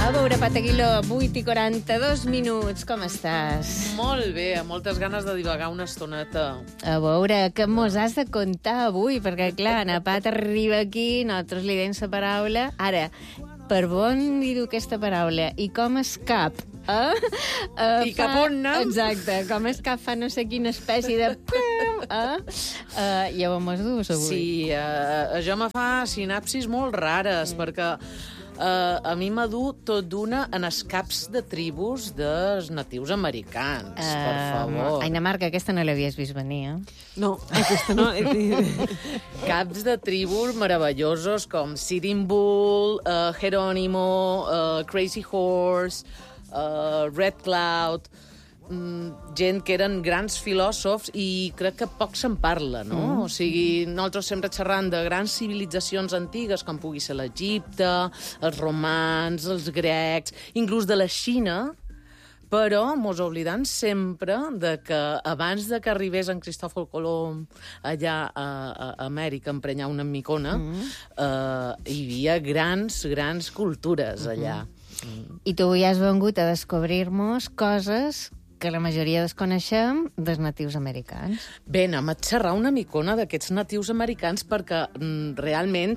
A veure, Pataguiló, 8:42, com estàs? Molt bé, amb moltes ganes de divagar una estoneta. A veure, què mos has de contar avui? Perquè, clar, en Pat arriba aquí, nosaltres li deim la paraula. Ara, per on li diu aquesta paraula? I com es cap? I cap on anem? Exacte, com es cap fa no sé quina espècie de... Ja ho mos dus avui. Sí, això me fa sinapsis molt rares, perquè a mi m'ha dut tot d'una en els caps de tribus dels natius americans, per favor. Aina Marca, aquesta no l'havies vist venir, eh? No, aquesta no. Caps de tribus meravellosos com Sitting Bull, Geronimo, Crazy Horse, Red Cloud, gent que eren grans filòsofs i crec que poc se'n parla, no? O sigui, nosaltres sempre xerrant de grans civilitzacions antigues, com pugui ser l'Egipte, els romans, els grecs, inclús de la Xina, però mos oblidant sempre de que abans de que arribés en Cristòfol Colom allà a Amèrica a emprenyar una micona, hi havia grans cultures allà. I tu avui has vengut a descobrir-nos coses que la majoria desconeixem dels natius americans. Bé, anem a xerrar una micona d'aquests natius americans perquè realment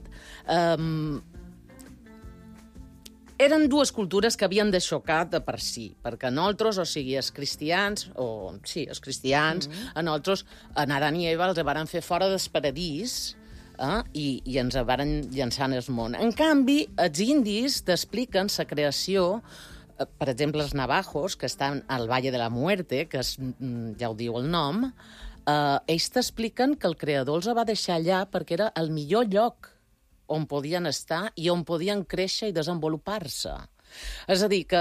eren dues cultures que havien de xocar de per si, perquè nosaltres, o sigui, els cristians, a nosaltres, en Adán i Eva els varen fer fora del paradís, i ens varen llançar en el món. En canvi, els indis t'expliquen la creació, per exemple, els navajos, que estan al Valle de la Muerte, que ja ho diu el nom, ells t'expliquen que el creador els va deixar allà perquè era el millor lloc on podien estar i on podien créixer i desenvolupar-se. És a dir, que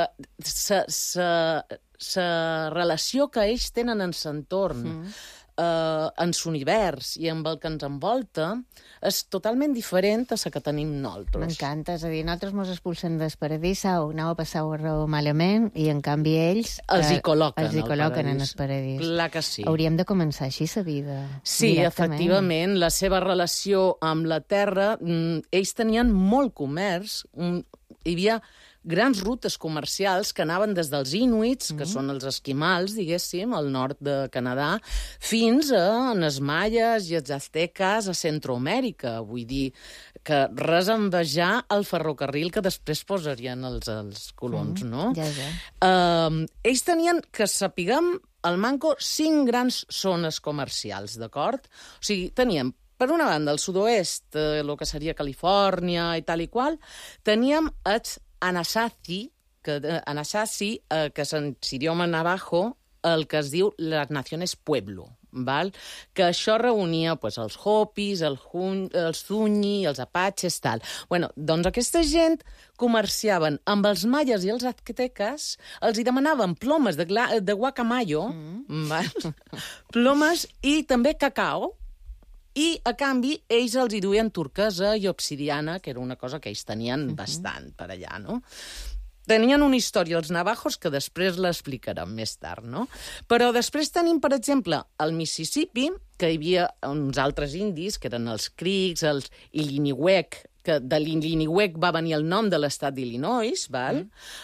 la relació que ells tenen en l'entorn, en l'univers i amb el que ens envolta és totalment diferent a la que tenim nosaltres. M'encanta, és a dir, nosaltres mos expulsen del paradís, aneu a passar-ho malament, i en canvi ells... Els hi col·loquen en el paradís. Clar que sí. Hauríem de començar així la vida. Sí, efectivament, la seva relació amb la Terra, ells tenien molt comerç, hi havia grans rutes comercials que anaven des dels inuits, que són els esquimals, diguéssim, al nord de Canadà, fins a les maies i els azteques a Centroamèrica. Vull dir que res a envejar el ferrocarril que després posarien els colons, no? Ja. Ells tenien, que sapiguem, al manco 5 grans zones comercials, d'acord? O sigui, teníem per una banda, al sud-oest, el que seria Califòrnia i tal i qual, teníem els Anasazi, que en idioma navajo, el que es diu les Naciones Pueblo, val? Que això reunia els Hopis, els Zuni, els Apaches, tal. Bueno, doncs aquesta gent comerciaven amb els maies i els azteques, els hi demanaven plomes de guacamayo, val? Plomes i també cacao, i, a canvi, ells els hi duien turquesa i obsidiana, que era una cosa que ells tenien bastant per allà, no? Tenien una història, els navajos, que després l'explicarem més tard, no? Però després tenim, per exemple, al Mississippi, que hi havia uns altres indis, que eren els Creeks, els Illiniwek, que de l'Illiniwek va venir el nom de l'estat d'Illinois, val?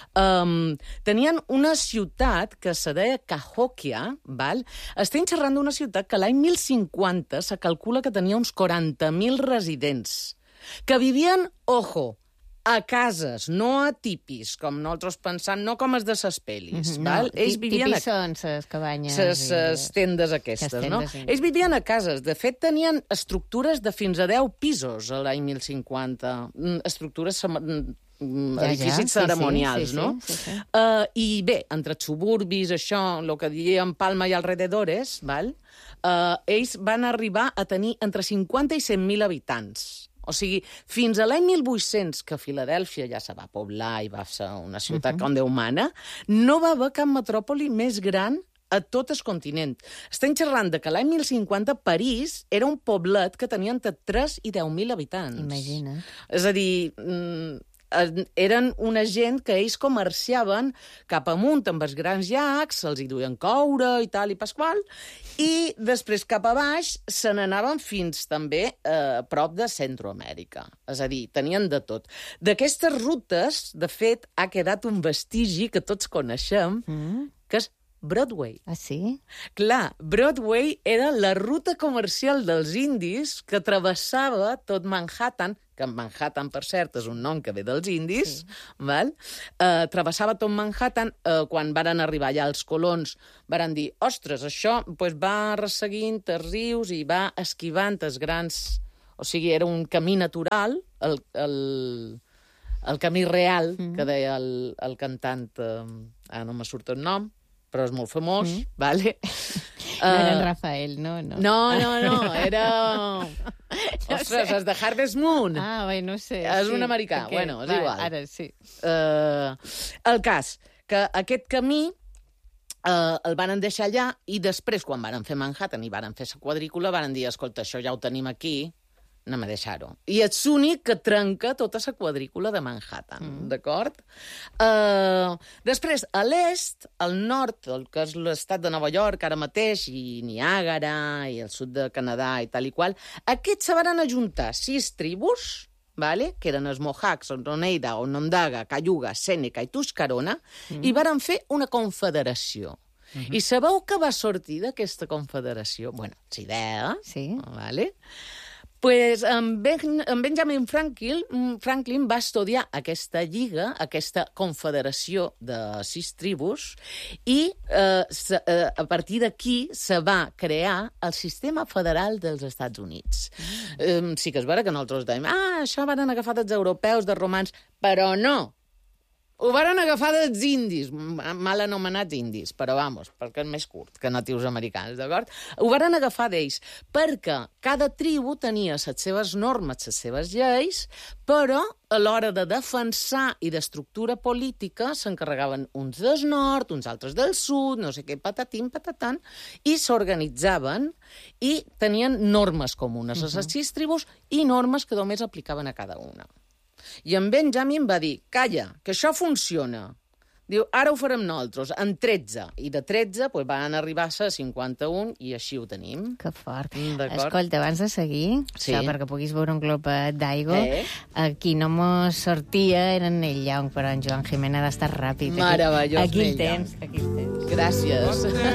Tenien una ciutat que se deia Cahokia, val? Estem xerrant d'una ciutat que l'any 1050 se calcula que tenia uns 40.000 residents, que vivien, ojo, a cases, no a tipis, com nosaltres pensam, no com els de ses pel·lis, val? Ells vivien tipis són ses cabanyes. Ses tendes aquestes, no? Ells vivien a cases. De fet, tenien estructures de fins a 10 pisos a l'any 1050. Estructures, edificis cerimonials, no? Sí. I bé, entre suburbis, això, el que diem Palma i alrededores, val? Ells van arribar a tenir entre 50 i 100.000 habitants. O sigui, fins a l'any 1800, que Filadèlfia ja se va poblar i va ser una ciutat com Déu mana, no va haver cap metròpoli més gran a tot el continent. Estem xerrant de que l'any 1050 París era un poblet que tenia entre 3 i 10.000 habitants. Imagina't. És a dir, eren una gent que ells comerciaven cap amunt amb els grans llacs, se'ls hi duien coure i tal i pasqual, i després cap a baix se n'anaven fins també a prop de Centroamèrica. És a dir, tenien de tot. D'aquestes rutes, de fet, ha quedat un vestigi que tots coneixem, que és Broadway. Ah, sí? Clar, Broadway era la ruta comercial dels indis que travessava tot Manhattan, que Manhattan, per cert, és un nom que ve dels indis, val? Travessava tot Manhattan. Quan varen arribar allà els colons, varen dir, ostres, això pues, va resseguint els rius i va esquivant els grans... O sigui, era un camí natural, el camí real, que deia el cantant, no me surt el nom, però és molt famós, vale? No era en Rafael, no? No, era... Ostres, és de Harvest Moon. Ah, bé, no sé. És un americà, bueno, és igual. Ara sí. El cas, que aquest camí el van deixar allà i després, quan van fer Manhattan i van fer la quadrícula, van dir, escolta, això ja ho tenim aquí, anem a deixar-ho. I és l'únic que trenca tota la quadrícula de Manhattan, d'acord? Després, a l'est, al nord, el que és l'estat de Nova York, ara mateix, i Niàgara, i el sud de Canadà, i tal i qual, aquests se van ajuntar 6 tribus, vale? Que eren els Mohawks, Oneida, Onondaga, Cayuga, Sèneca i Tuscarona, i varen fer una confederació. I sabeu què va sortir d'aquesta confederació? Bueno, la idea, vale? Pues en Benjamin Franklin va estudiar aquesta lliga, aquesta confederació de 6 tribus, i a partir d'aquí se va crear el sistema federal dels Estats Units. Sí que és vera que nosaltres dèiem, això van agafar dels europeus, dels romans, però no. Ho van agafar dels indis, mal anomenats indis, però vamos, perquè és més curt que natius americans, d'acord? Ho van agafar d'ells, perquè cada tribu tenia les seves normes, les seves lleis, però a l'hora de defensar i d'estructura política s'encarregaven uns del nord, uns altres del sud, no sé què, patatim, patatan, i s'organitzaven i tenien normes comunes a les 6 tribus i normes que només aplicaven a cada una. I en Benjamin va dir, calla, que això funciona. Diu, ara ho farem nosaltres, en 13. I de 13 pues, van arribar a 51 i així ho tenim. Que fort. Escolta, abans de seguir, això perquè puguis veure un glopet d'aigua, qui no mos sortia era en Neil Young, però en Joan Jimena ha d'estar ràpid. Meravellós, Neil Young. Aquí el tens. Gràcies.